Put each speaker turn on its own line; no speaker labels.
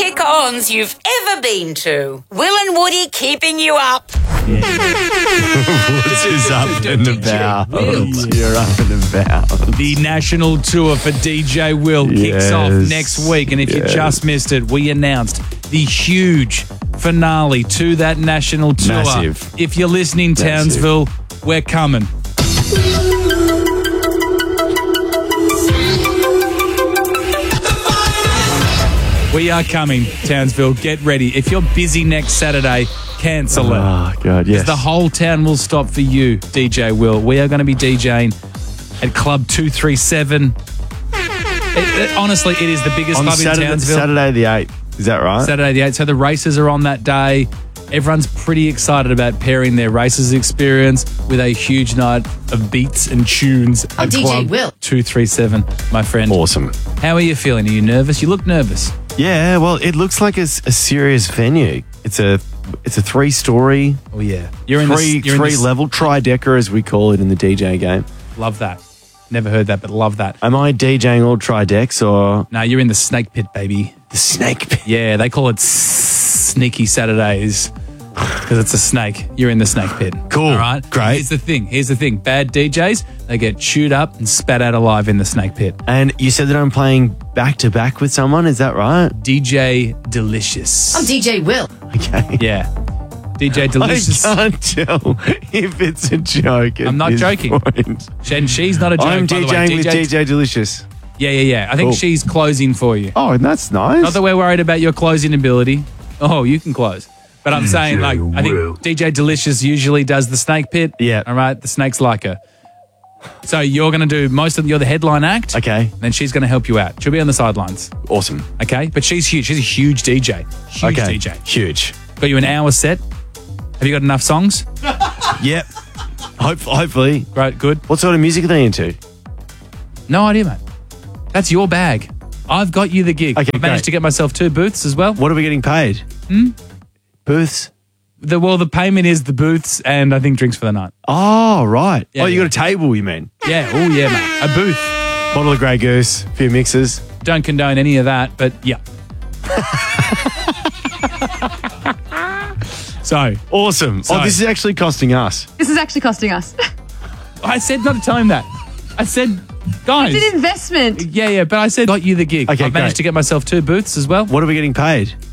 kick-ons you've ever been to. Will and Woody keeping you up.
This is up and about. You're up and about.
The national tour for DJ Will kicks off next week. And if you just missed it, we announced the huge finale to that national tour.
Massive.
If you're listening, Townsville, we're coming. We are coming, Townsville. Get ready. If you're busy next Saturday, cancel it.
Oh, God, yes.
The whole town will stop for you, DJ Will. We are going to be DJing at Club 237. Honestly, it is the biggest club in Townsville.
Saturday the 8th. Is that right?
Saturday the 8th. So the races are on that day. Everyone's pretty excited about pairing their races experience with a huge night of beats and tunes at
DJ
Club
Will.
237, my friend.
Awesome.
How are you feeling? Are you nervous? You look nervous.
Yeah, well, it looks like a serious venue. It's a 3-story,
Oh, yeah. You're in
three-level tridecker, as we call it in the DJ game.
Love that. Never heard that, but love that.
Am I DJing all tridecks or
No, you're in the snake pit, baby.
the snake pit?
Yeah, they call it Sneaky Saturdays because it's a snake. You're in the snake pit.
Cool.
All right?
Great.
Here's the thing. Bad DJs, they get chewed up and spat out alive in the snake pit.
And you said that I'm playing back-to-back with someone, is that right?
DJ Delicious.
I'm DJ Will.
Okay.
Yeah. DJ Delicious.
I can't tell if it's a joke.
I'm not joking. And she's not a joke,
I'm
by the way.
DJing with DJ Delicious.
Yeah. I think
Cool.
she's closing for you.
Oh, that's nice.
Not that we're worried about your closing ability. Oh, you can close. But I'm saying, I think DJ Delicious usually does the snake pit.
Yeah.
All right. The snakes like her. So you're going to do you're the headline act.
Okay.
Then she's going to help you out. She'll be on the sidelines.
Awesome.
Okay. But she's huge. She's a huge DJ. Huge
Okay.
DJ.
Huge.
Got you an hour set. Have you got enough songs?
Yep. Hopefully.
Right. Good.
What sort of music are they into?
No idea, mate. That's your bag. I've got you the gig.
Okay,
I've managed
great.
to get myself 2 booths as well.
What are we getting paid? Booths?
The payment is the booths and I think drinks for the night.
Oh, right.
Yeah,
you
yeah.
got a table, you mean?
Yeah. Oh, yeah, mate. A booth.
Bottle of Grey Goose, a few mixes.
Don't condone any of that, but yeah. So,
Awesome.
So-
This is actually costing us.
This is actually costing us.
I said not to tell him that. I said, guys.
It's an investment.
Yeah, but I said got you the gig.
Okay,
I've managed
great.
to get myself 2 booths as well.
What are we getting paid?